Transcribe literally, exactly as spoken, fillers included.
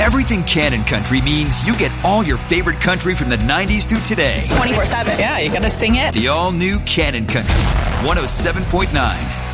Everything Cannon Country means you get all your favorite country from the nineties through today. twenty-four seven. Yeah, you got to sing it. The all-new Cannon Country, one oh seven point nine.